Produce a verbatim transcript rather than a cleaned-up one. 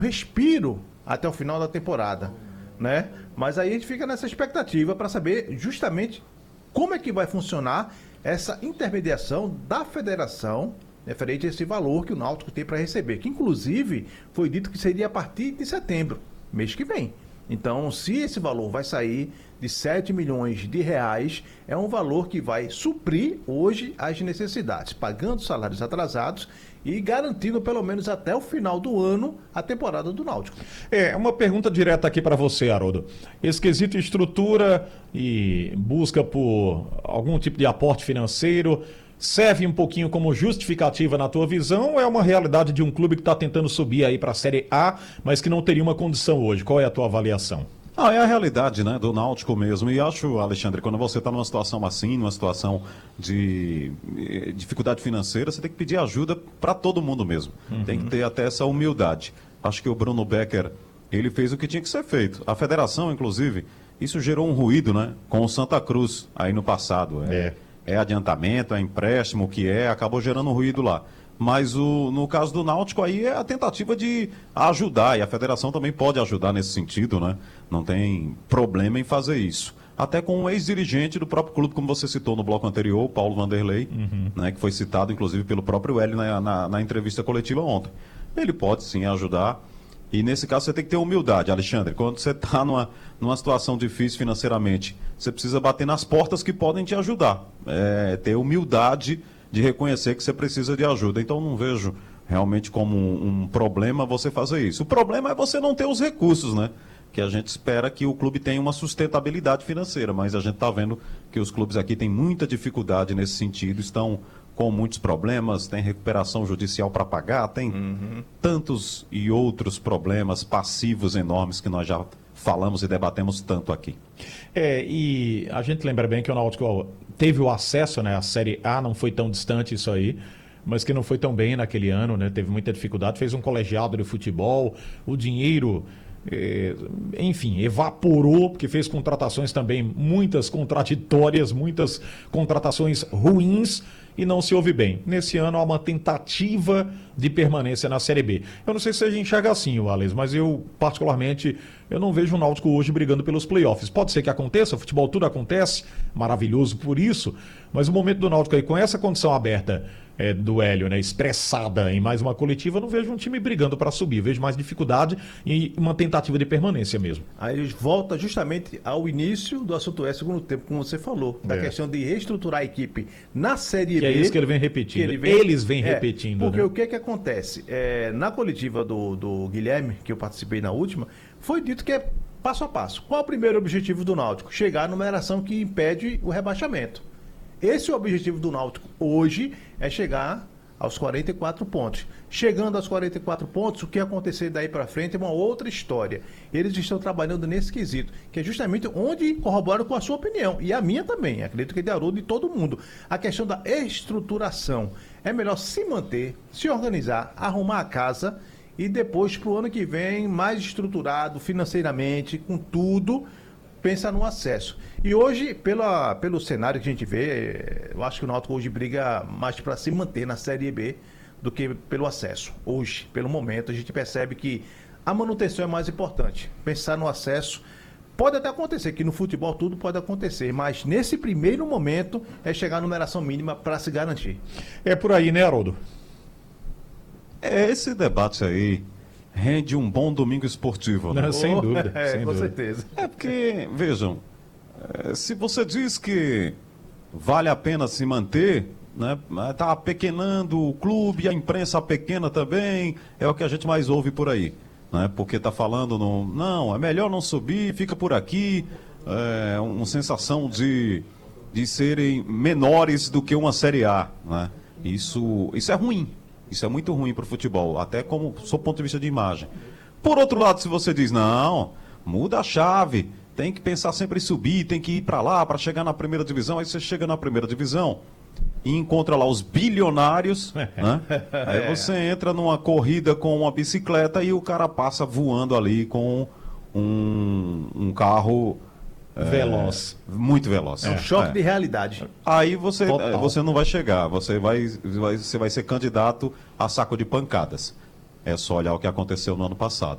respiro até o final da temporada, né? Mas aí a gente fica nessa expectativa para saber justamente como é que vai funcionar essa intermediação da federação referente a esse valor que o Náutico tem para receber, que inclusive foi dito que seria a partir de setembro, mês que vem. Então, se esse valor vai sair de sete milhões de reais, é um valor que vai suprir hoje as necessidades, pagando salários atrasados e garantindo pelo menos até o final do ano a temporada do Náutico. É, uma pergunta direta aqui para você, Haroldo. Esse quesito estrutura e busca por algum tipo de aporte financeiro serve um pouquinho como justificativa na tua visão ou é uma realidade de um clube que está tentando subir aí para a Série A, mas que não teria uma condição hoje? Qual é a tua avaliação? Ah, é a realidade, né, do Náutico mesmo. E acho, Alexandre, quando você está numa situação assim, numa situação de eh, dificuldade financeira, você tem que pedir ajuda para todo mundo mesmo. Uhum. Tem que ter até essa humildade. Acho que o Bruno Becker, ele fez o que tinha que ser feito. A federação, inclusive, isso gerou um ruído, né, com o Santa Cruz aí no passado. É, é. é adiantamento, é empréstimo, o que é, acabou gerando um ruído lá. Mas o, no caso do Náutico aí é a tentativa de ajudar, e a federação também pode ajudar nesse sentido, né? Não tem problema em fazer isso. Até com um ex-dirigente do próprio clube, como você citou no bloco anterior, Paulo Vanderlei, uhum. né, que foi citado inclusive pelo próprio Hélio na, na, na entrevista coletiva ontem. Ele pode sim ajudar, e nesse caso você tem que ter humildade, Alexandre. Quando você está numa, numa situação difícil financeiramente, você precisa bater nas portas que podem te ajudar. É, ter humildade de reconhecer que você precisa de ajuda. Então não vejo realmente como um, um problema você fazer isso. O problema é você não ter os recursos, né? Que a gente espera que o clube tenha uma sustentabilidade financeira, mas a gente está vendo que os clubes aqui têm muita dificuldade nesse sentido, estão com muitos problemas, tem recuperação judicial para pagar, tem uhum. tantos e outros problemas passivos enormes que nós já falamos e debatemos tanto aqui. É, e a gente lembra bem que o Náutico teve o acesso, né, à Série A, não foi tão distante isso aí, mas que não foi tão bem naquele ano, né, teve muita dificuldade, fez um colegiado de futebol, o dinheiro, eh, enfim, evaporou, porque fez contratações também, muitas contraditórias, muitas contratações ruins, e não se ouve bem. Nesse ano há uma tentativa de permanência na Série B. Eu não sei se a gente enxerga assim, Alex, mas eu, particularmente, eu não vejo o Náutico hoje brigando pelos playoffs. Pode ser que aconteça, o futebol tudo acontece, maravilhoso por isso, mas o momento do Náutico aí, com essa condição aberta é, do Hélio, né, expressada em mais uma coletiva, eu não vejo um time brigando para subir, eu vejo mais dificuldade e uma tentativa de permanência mesmo. Aí volta justamente ao início do assunto é segundo tempo, como você falou, da é. questão de reestruturar a equipe na Série que B. É isso que ele vem repetindo. Ele vem, Eles vêm é, repetindo. Porque né? o que que acontece? É, na coletiva do, do Guilherme, que eu participei na última, foi dito que é passo a passo. Qual é o primeiro objetivo do Náutico? Chegar à numeração que impede o rebaixamento. Esse é o objetivo do Náutico hoje, é chegar aos quarenta e quatro pontos. Chegando aos quarenta e quatro pontos, o que acontecer daí para frente é uma outra história. Eles estão trabalhando nesse quesito, que é justamente onde corroboram com a sua opinião, e a minha também, acredito que é de Haroldo e de todo mundo. A questão da estruturação. É melhor se manter, se organizar, arrumar a casa e depois, para o ano que vem, mais estruturado financeiramente, com tudo, pensa no acesso. E hoje, pela, pelo cenário que a gente vê, eu acho que o Náutico hoje briga mais para se manter na Série B do que pelo acesso. Hoje, pelo momento, a gente percebe que a manutenção é mais importante. Pensar no acesso pode até acontecer, que no futebol tudo pode acontecer, mas nesse primeiro momento é chegar à numeração mínima para se garantir. É por aí, né, Haroldo? É, esse debate aí rende um bom domingo esportivo, né? Não, sem Oh, dúvida. é, sem com dúvida. certeza. É porque, vejam, é, se você diz que vale a pena se manter, né, tá apequenando o clube, a imprensa pequena também, é o que a gente mais ouve por aí, né? Porque tá falando, no, não, é melhor não subir, fica por aqui, é uma sensação de, de serem menores do que uma Série A, né? Isso, isso é ruim. Isso é muito ruim para o futebol, até como sob ponto de vista de imagem. Por outro lado, se você diz, não, muda a chave, tem que pensar sempre em subir, tem que ir para lá para chegar na primeira divisão, aí você chega na primeira divisão e encontra lá os bilionários, né? Aí você entra numa corrida com uma bicicleta e o cara passa voando ali com um, um carro... Veloz. É, muito veloz. É um choque é. de realidade. Aí você, Total. você não vai chegar, você vai, vai, você vai ser candidato a saco de pancadas. É só olhar o que aconteceu no ano passado.